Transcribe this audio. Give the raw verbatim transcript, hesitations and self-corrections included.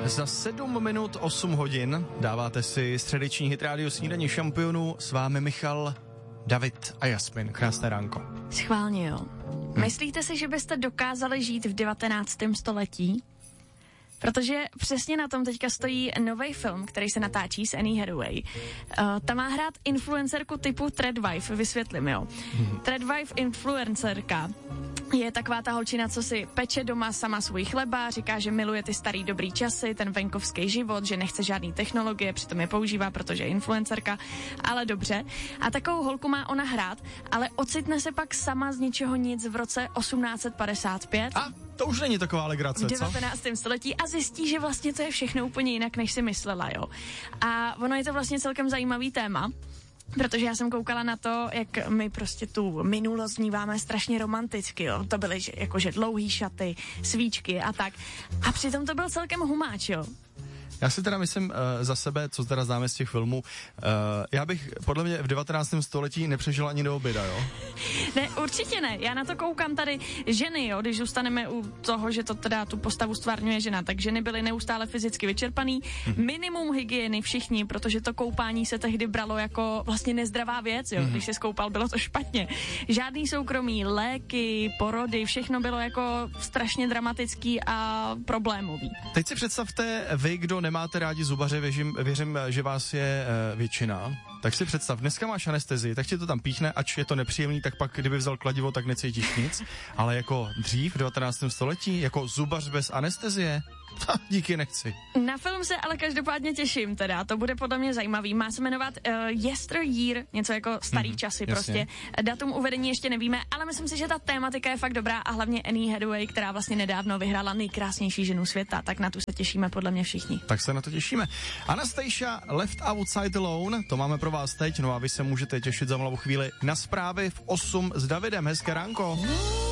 Za sedm minut osm hodin dáváte si středeční hit rádio Snídaně šampionů. S vámi Michal, David a Jasmin. Krásné ránko. Schválně jo. Hm. Myslíte si, že byste dokázali žít v devatenáctém století? Protože přesně na tom teďka stojí nový film, který se natáčí s Annie Hathaway. Uh, ta má hrát influencerku typu Threadwife, vysvětlím, jo. Hmm. Threadwife influencerka je taková ta holčina, co si peče doma sama svůj chleba, říká, že miluje ty starý dobrý časy, ten venkovský život, že nechce žádný technologie, přitom je používá, protože je influencerka, ale dobře. A takovou holku má ona hrát, ale ocitne se pak sama z ničeho nic v roce osmnáct set padesát pět. A to už není taková legrace, v devatenáctém století a zjistí, že vlastně to je všechno úplně jinak, než si myslela, jo. A ono je to vlastně celkem zajímavý téma, protože já jsem koukala na to, jak my prostě tu minulost vnímáme strašně romanticky, jo. To byly že, jakože dlouhý šaty, svíčky a tak. A přitom to byl celkem humáč, jo. Já si teda myslím uh, za sebe, co teda známe z těch filmů, uh, já bych podle mě v devatenáctém století nepřežil ani do oběda, jo? Ne, určitě ne. Já na to koukám tady ženy, jo, když zůstaneme u toho, že to teda tu postavu stvárňuje žena, tak ženy byly neustále fyzicky vyčerpaný, hmm. minimum hygieny všichni, protože to koupání se tehdy bralo jako vlastně nezdravá věc, jo, hmm. když se skoupal, bylo to špatně. Žádný soukromí, léky, porody, všechno bylo jako strašně dramatický a problémový. Teď si představte vy, kdo nemáte rádi zubaře, věřím, věřím, že vás je e, většina. Tak si představ, dneska máš anestezii, tak ti to tam píchne, ač je to nepříjemný, tak pak kdyby vzal kladivo, tak necítíš nic. Ale jako dřív v devatenáctém století, jako zubař bez anestezie, ha, díky nechci. Na film se ale každopádně těším teda, to bude podle mě zajímavý. Má se jmenovat uh, Yesteryear, něco jako starý mm, časy jasně. Prostě. Datum uvedení ještě nevíme, ale myslím si, že ta tématika je fakt dobrá a hlavně Annie Hathaway, která vlastně nedávno vyhrála nejkrásnější ženu světa, tak na tu se těšíme podle mě všichni. Tak se na to těšíme. Anastasia, Left Outside Alone, to máme pro vás teď, no a vy se můžete těšit za malou chvíli na zprávy v osm s Davidem. Hezké ránko.